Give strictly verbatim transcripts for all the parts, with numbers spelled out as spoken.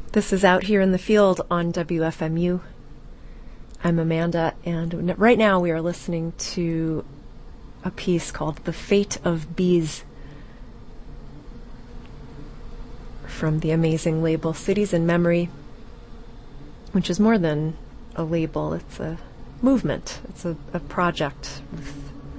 This is Out Here in the Field on W F M U. I'm Amanda, and right now we are listening to a piece called The Fate of Bees from the amazing label Cities in Memory, which is more than a label, it's a movement, it's a, a project with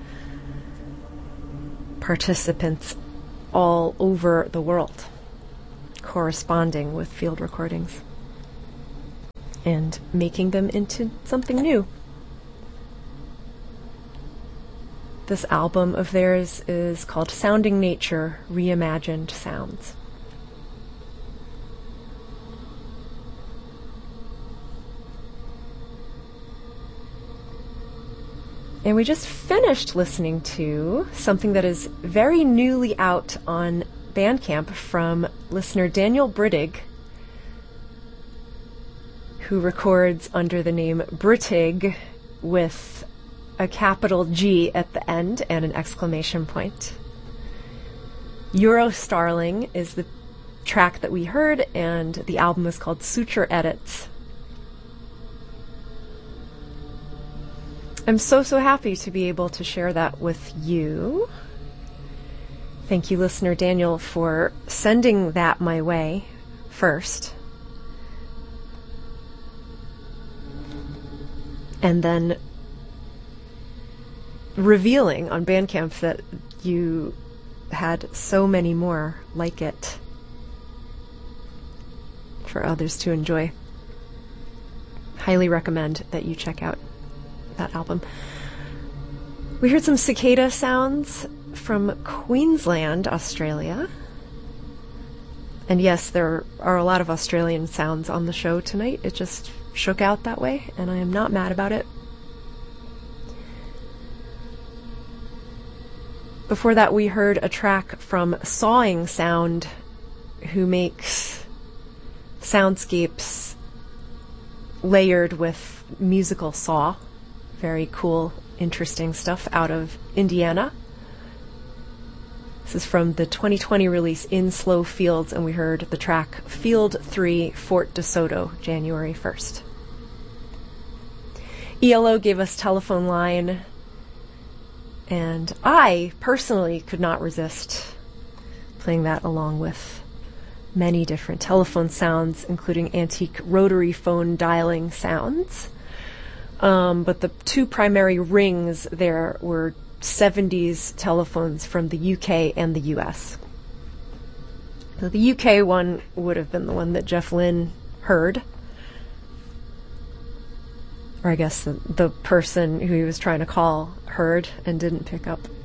participants all over the world corresponding with field recordings and making them into something new. This album of theirs is called Sounding Nature, Reimagined Sounds. And we just finished listening to something that is very newly out on Bandcamp from listener Daniel Brittig, who records under the name Brittig with a capital G at the end and an exclamation point. Euro Starling is the track that we heard, and the album is called Suture Edits. I'm so, so happy to be able to share that with you. Thank you, listener Daniel, for sending that my way first. And then revealing on Bandcamp that you had so many more like it for others to enjoy. Highly recommend that you check out that album. We heard some cicada sounds from Queensland, Australia. And yes, there are a lot of Australian sounds on the show tonight. It just shook out that way, and I am not mad about it. Before that, we heard a track from Sawing Sound, who makes soundscapes layered with musical saw. Very cool, interesting stuff out of Indiana. This is from the twenty twenty release In Slow Fields, and we heard the track Field three, Fort DeSoto, January first. E L O gave us Telephone Line, and I personally could not resist playing that along with many different telephone sounds, including antique rotary phone dialing sounds. Um, but the two primary rings there were seventies telephones from the U K and the U S. So the U K one would have been the one that Jeff Lynne heard. Or I guess the, the person who he was trying to call heard and didn't pick up.